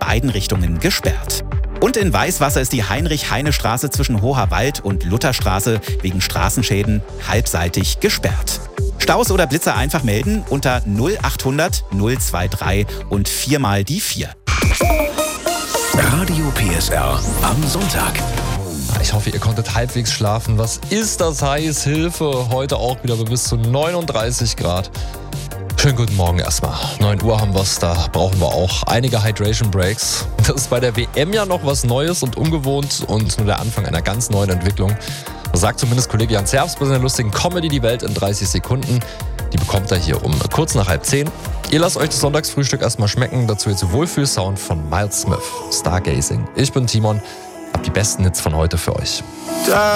beiden Richtungen gesperrt. Und in Weißwasser ist die Heinrich-Heine-Straße zwischen Hoherwald und Lutherstraße wegen Straßenschäden halbseitig gesperrt. Staus oder Blitzer einfach melden unter 0800 023 und 4 mal die 4. Radio PSR am Sonntag. Ich hoffe, ihr konntet halbwegs schlafen. Was ist das heiß? Hilfe! Heute auch wieder bis zu 39 Grad. Schönen guten Morgen erstmal. 9 Uhr haben wir es, da brauchen wir auch einige Hydration Breaks. Das ist bei der WM ja noch was Neues und ungewohnt und nur der Anfang einer ganz neuen Entwicklung. Das sagt zumindest Kollege Jan Zerfs bei seiner lustigen Comedy Die Welt in 30 Sekunden. Die bekommt er hier um kurz nach 9:30. Ihr lasst euch das Sonntagsfrühstück erstmal schmecken. Dazu jetzt Wohlfühlsound von Miles Smith, Stargazing. Ich bin Timon, hab die besten Hits von heute für euch.